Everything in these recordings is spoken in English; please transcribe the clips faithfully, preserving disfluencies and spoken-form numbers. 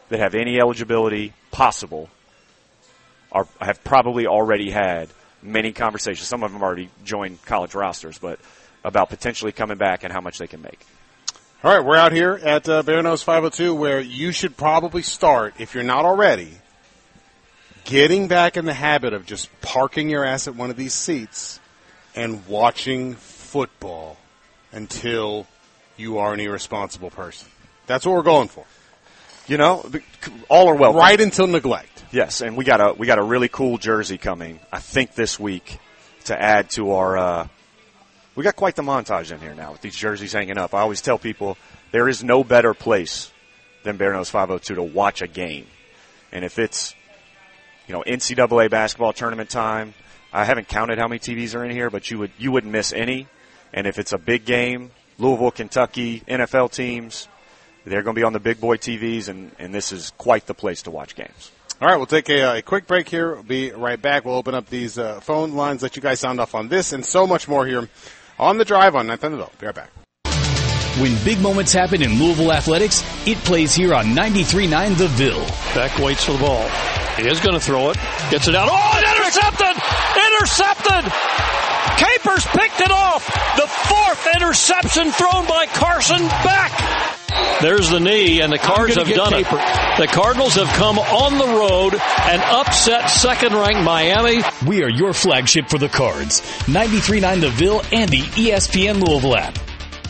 that have any eligibility possible are have probably already had many conversations. Some of them already joined college rosters, but about potentially coming back and how much they can make. All right, we're out here at uh, Bear Nose five oh two, where you should probably start, if you're not already, getting back in the habit of just parking your ass at one of these seats and watching football until you are an irresponsible person. That's what we're going for. You know, all are welcome. Right until neglect. Yes, and we got a we got a really cool jersey coming, I think, this week to add to our uh, – we got quite the montage in here now with these jerseys hanging up. I always tell people there is no better place than Bear Nose five oh two to watch a game. And if it's, you know, N C double A basketball tournament time, I haven't counted how many T Vs are in here, but you would you wouldn't miss any. And if it's a big game, Louisville, Kentucky, N F L teams, they're going to be on the big boy T Vs, and, and this is quite the place to watch games. All right, we'll take a, a quick break here. We'll be right back. We'll open up these uh, phone lines, let you guys sound off on this and so much more here on The Drive on ninth and the Ville. Be right back. When big moments happen in Louisville athletics, it plays here on ninety-three point nine The Ville. Beck waits for the ball. He is going to throw it. Gets it out. Oh, intercepted! Intercepted! Capers picked it off. The fourth interception thrown by Carson Beck. There's the knee, and the Cards have done it. The Cardinals have come on the road and upset second-ranked Miami. We are your flagship for the Cards. ninety-three point nine The Ville and the E S P N Louisville app.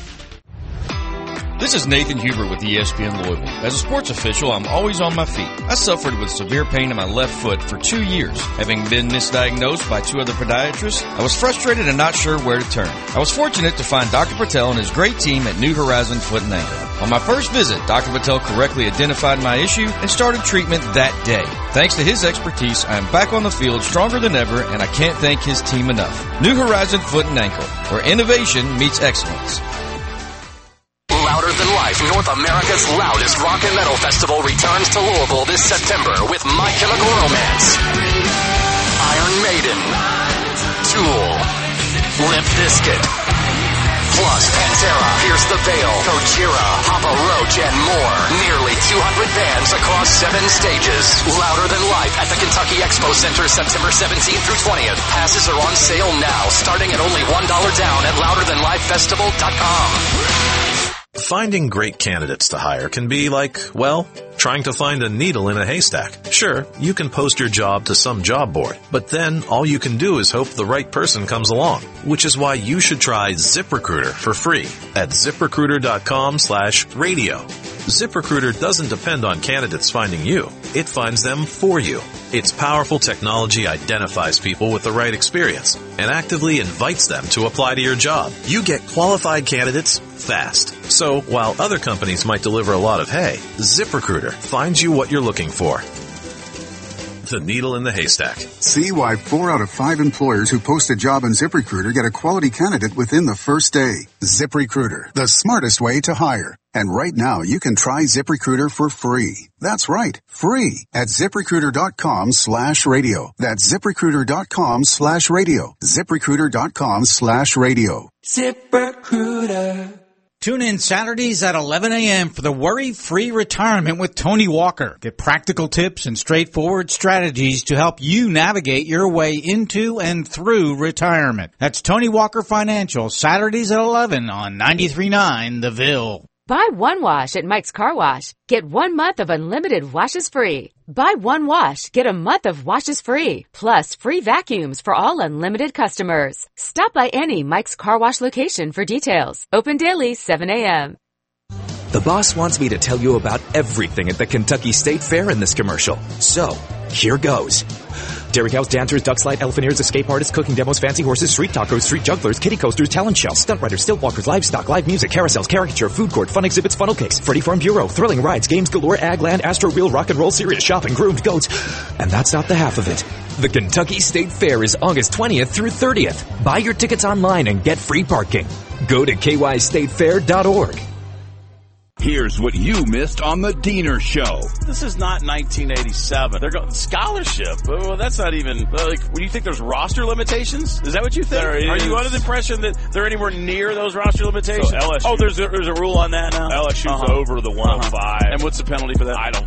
This is Nathan Huber with E S P N Louisville. As a sports official, I'm always on my feet. I suffered with severe pain in my left foot for two years. Having been misdiagnosed by two other podiatrists, I was frustrated and not sure where to turn. I was fortunate to find Doctor Patel and his great team at New Horizon Foot and Ankle. On my first visit, Doctor Patel correctly identified my issue and started treatment that day. Thanks to his expertise, I am back on the field stronger than ever, and I can't thank his team enough. New Horizon Foot and Ankle, where innovation meets excellence. Louder Than Life, North America's loudest rock and metal festival, returns to Louisville this September with My Chemical Romance, Iron Maiden, Tool, Limp Bizkit, plus Pantera, Pierce the Veil, Gojira, Papa Roach, and more. Nearly two hundred bands across seven stages. Louder Than Life at the Kentucky Expo Center, September seventeenth through twentieth. Passes are on sale now, starting at only one dollar down at louder than life festival dot com. Finding great candidates to hire can be like, well, trying to find a needle in a haystack. Sure, you can post your job to some job board, but then all you can do is hope the right person comes along, which is why you should try ZipRecruiter for free at ZipRecruiter.com slash radio. ZipRecruiter doesn't depend on candidates finding you. It finds them for you. Its powerful technology identifies people with the right experience and actively invites them to apply to your job. You get qualified candidates fast. So while other companies might deliver a lot of hay, ZipRecruiter finds you what you're looking for. The needle in the haystack. See why four out of five employers who post a job on ZipRecruiter get a quality candidate within the first day. ZipRecruiter, the smartest way to hire. And right now, you can try ZipRecruiter for free. That's right, free at ZipRecruiter.com slash radio. That's ZipRecruiter.com slash radio. ZipRecruiter.com slash radio. ZipRecruiter. Tune in Saturdays at eleven a.m. for the Worry-Free Retirement with Tony Walker. Get practical tips and straightforward strategies to help you navigate your way into and through retirement. That's Tony Walker Financial, Saturdays at eleven on ninety-three point nine The Ville. Buy one wash at Mike's Car Wash. Get one month of unlimited washes free. Buy one wash, get a month of washes free. Plus free vacuums for all unlimited customers. Stop by any Mike's Car Wash location for details. Open daily, seven a.m. The boss wants me to tell you about everything at the Kentucky State Fair in this commercial. So, here goes. Dairy cows, dancers, duck slide, elephanteers, escape artists, cooking demos, fancy horses, street tacos, street jugglers, kiddie coasters, talent shows, stunt riders, stilt walkers, livestock, live music, carousels, caricature, food court, fun exhibits, funnel cakes, Freddy Farm Bureau, thrilling rides, games galore, ag land, astro wheel, rock and roll, serious shopping, groomed goats. And that's not the half of it. The Kentucky State Fair is August twentieth through thirtieth. Buy your tickets online and get free parking. Go to K Y state fair dot org. Here's what you missed on the Diener Show. This is not nineteen eighty-seven. They're going scholarship. Well, that's not even like. When you think there's roster limitations, is that what you think? There Are is. you under the impression that they're anywhere near those roster limitations? So L S U, oh, there's a, there's a rule on that now. L S U's uh-huh. over the one oh five. Uh-huh. And what's the penalty for that? I don't